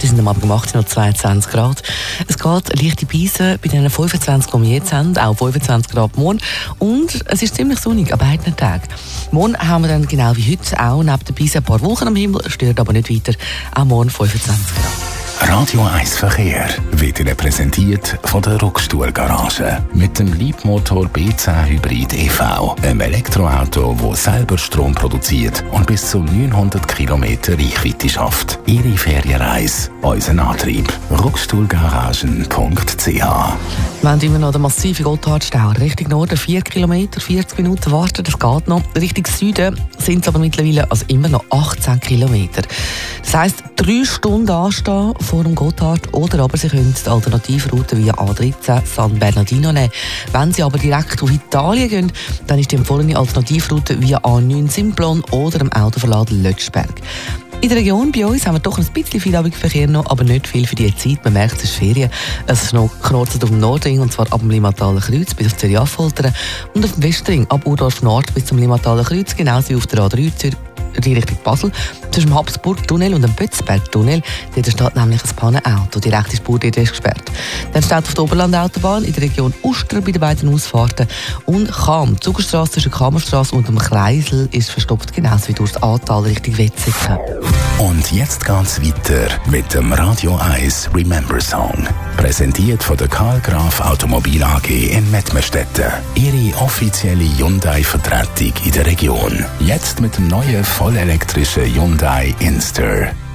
sind am Abend um 18 Uhr 22 Grad. Es geht leichte Beise bei den 25, die wir jetzt haben, auch 25 Grad morgen. Und es ist ziemlich sonnig an beiden Tagen. Morgen haben wir dann genau wie heute auch neben den Beisen ein paar Wolken am Himmel, stört aber nicht weiter. Auch morgen 25 Grad. Radio 1 Verkehr wird Ihnen präsentiert von der Ruckstuhl-Garage. Mit dem Leapmotor B10 Hybrid EV, einem Elektroauto, das selber Strom produziert und bis zu 900 Kilometer Reichweite schafft. Ihre Ferienreise, unser Antrieb. Ruckstuhlgaragen.ch. Wir haben immer noch den massiven Gotthardstau. Richtung Norden 4 Kilometer, 40 Minuten warten, das geht noch. Richtung Süden sind es aber mittlerweile also immer noch 18 Kilometer. Das heisst, 3 Stunden anstehen vor dem Gotthard, oder aber Sie können die Alternativroute via A13 San Bernardino nehmen. Wenn Sie aber direkt auf Italien gehen, dann ist die empfohlene Alternativroute via A9 Simplon oder dem Autoverladen Lötschberg. In der Region bei uns haben wir doch ein bisschen viel Verkehr noch, aber nicht viel für die Zeit. Man merkt, es ist Ferien. Es ist noch geknorzelt auf dem Nordring, und zwar ab dem Limmataler Kreuz bis auf Zürich-Affoltern, und auf dem Westring ab Urdorf Nord bis zum Limmataler Kreuz, genauso wie auf der A3 die Richtung Basel, zwischen dem Habsburg-Tunnel und dem Bötzberg-Tunnel. Dort steht nämlich ein Pannenauto. Die rechte Spur dort ist gesperrt. Dann steht auf der Oberlandautobahn in der Region Uster bei den beiden Ausfahrten. Und Cham, die Zugerstrasse zwischen Kammerstrasse und dem Kleisel ist verstopft, genauso wie durch das Ahrtal Richtung Wetzikon. Und jetzt geht's weiter mit dem Radio 1 Remember Song. Präsentiert von der Karl Graf Automobil AG in Mettmerstetten. Ihre offizielle Hyundai-Vertretung in der Region. Jetzt mit dem neuen vollelektrischen Hyundai Inster.